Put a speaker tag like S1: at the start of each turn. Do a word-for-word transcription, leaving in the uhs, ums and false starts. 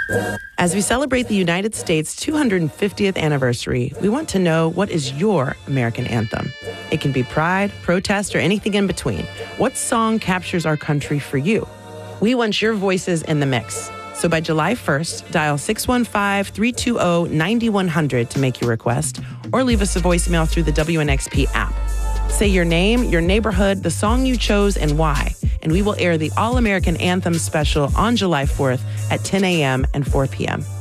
S1: As we celebrate the United States' two hundred fiftieth anniversary, we want to know, what is your American anthem? It can be pride, protest, or anything in between. What song captures our country for you? We want your voices in the mix. So by July first, dial six one five, three two zero, nine one zero zero to make your request, or leave us a voicemail through the W N X P app. Say your name, your neighborhood, the song you chose, and why. And we will air the All-American Anthem special on July fourth at ten a.m. and four p.m.